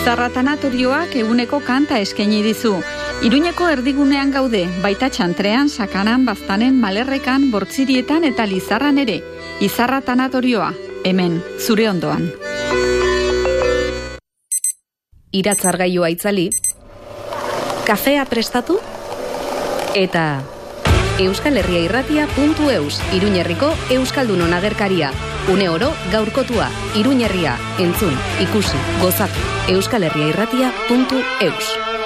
Izarra Tanatorioak eguneko kanta eskaini dizu. Iruñeko erdigunean gaude, baita Txantrean, Sakanan, Baztanen, Malerrekan, Bortzirietan eta Lizarran ere. Izarra Tanatorioa, hemen, zure ondoan. Iratzargailua itzali, kafea prestatu, eta euskalherriairratia.eus, Iruñerriko Euskaldunon agerkaria. Une oro gaurkotua, Iruñerria, entzun, ikusi, gozatu, euskalherriairratia.eus.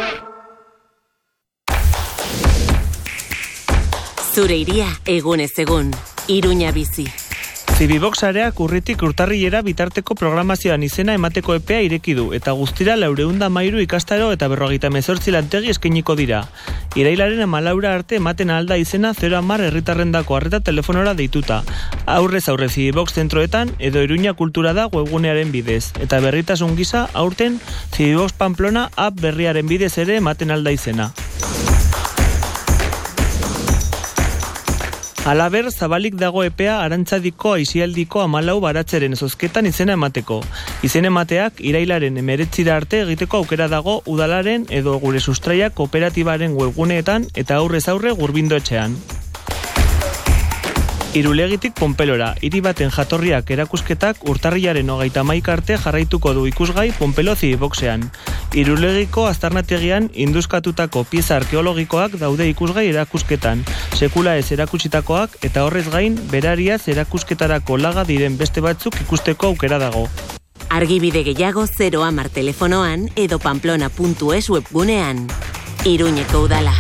Zure iria egunez egun, Iruña bizi. Zibibox areak urritik urtarrilera bitarteko programazioan izena emateko epea ireki du, eta guztira 413 ikastaro eta 58 lantegi eskainiko dira. Irailaren 14 arte ematen alda izena 010 herritarrendako arreta telefonora deituta. Aurrez aurre Zibibox zentroetan edo Iruña Kultura da webgunearen bidez. Eta berritasun gisa aurten Zibibox Pamplona app berriaren bidez ere ematen alda izena. Halaber, zabalik dago epea Arantzadiko aisialdiko 14 baratzeren zozketan izena emateko. Izen emateak irailaren 19 arte egiteko aukera dago udalaren edo gure sustraia kooperatibaren webguneetan eta aurrez aurre Gurbindo etxean. Irulegitik Ponpelora, hiri baten jatorriak erakusketak urtarrilaren 31 arte jarraituko du ikusgai Ponpelo Zibiboxean. Irulegiko aztarnategian induzkatutako pieza arkeologikoak daude ikusgai erakusketan, sekula ez erakutsitakoak eta horrez gain berariaz erakusketarako laga diren beste batzuk ikusteko aukera dago. Argibide gehiago 010 telefonoan edo pamplona.es webgunean. Iruñeko udala.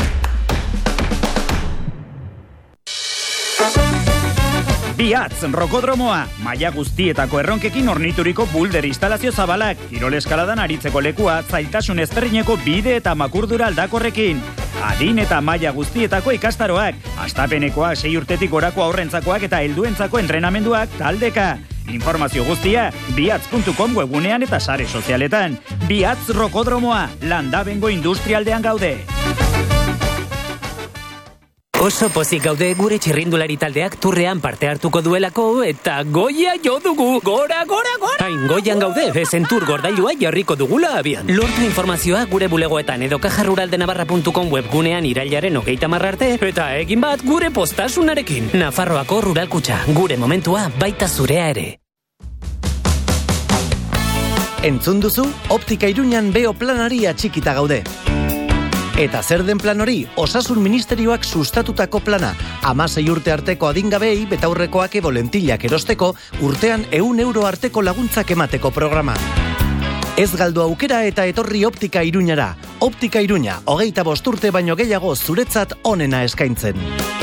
Biatz, rokodromoa, maila guztietako erronkekin ornituriko bulder instalazio zabalak, kirol eskaladan aritzeko lekua, zailtasun ezberdineko bide eta makurdura aldakorrekin. Adin eta maila guztietako ikastaroak, astapenekoa 6 urtetik gorako aurrentzakoak eta helduentzako entrenamenduak taldeka. Informazio guztia, biatz.com webgunean eta sare sozialetan. Biatz rokodromoa, Landabengo industrialdean gaude. Oso pozik gaude gure txirrindulari taldeak turrean parte hartuko duelako eta goia jo dugu, gora! Hain goian gaude, ezen tur gordailua jarriko dugula abian. Lortu informazioa gure bulegoetan edo kajarruraldenavarra.com webgunean irailaren 30 arte eta egin bat gure postasunarekin. Nafarroako Ruralkutxa, gure momentua baita zurea ere. Entzun duzu, Optika Iruñan beo planari atxikita gaude. Eta zer den plan hori, Osasun Ministerioak sustatutako plana, 16 urte arteko adingabei betaurrekoak bolentillak erosteko, urtean 100 euro arteko laguntzak emateko programa. Ez galdu aukera eta etorri Optika Iruñara. Optika Iruña, 25 urte baino gehiago zuretzat onena eskaintzen.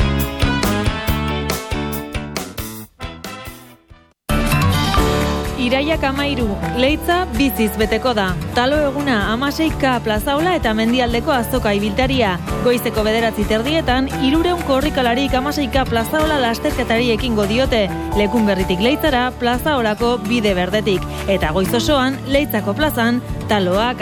Iraiak 13, Leitza biziz beteko da. Talo eguna 16K plazaola eta mendialdeko azoka ibiltaria. Goizeko 9:30 300 korrikalarik 16K plazaola lasterketari ekingo diote. Lekunberritik Leitzara plazaolako bide berdetik. Eta goiz osoan Leitzako plazan taloak